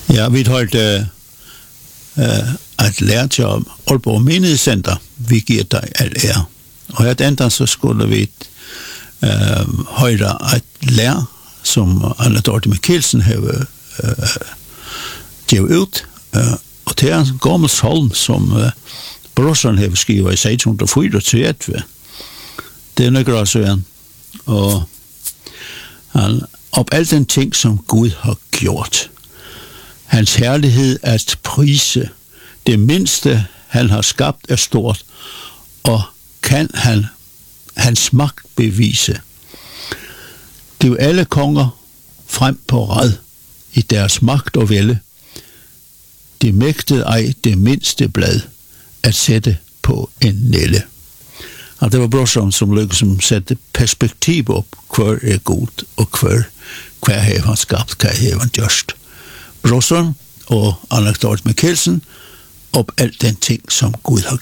Ja, vi hørte at lære til Aalborg Menighedscenter, vi giver dig alt ære. Og her enda så skulle vi høre at lære, som Anna Dorte Mikkelsen har givet ud, og det er en gammel salm, som brorsan har skrivet i 1634. Det er nøkker også en. Og han, op alt den ting, som Gud har gjort. Hans herlighed at prise. Det mindste, han har skabt, er stort, og kan han hans magt bevise. Giv alle konger frem på rad i deres magt og vælde. De mægtede ej det mindste blad at sætte på en nælle. Og det var brorsom, som lykkedes som sætte perspektiv op, hver er godt, og hver har han skabt, hver har han gjort. Brorsom og Anna Dorte Mikkelsen op alt den ting, som Gud har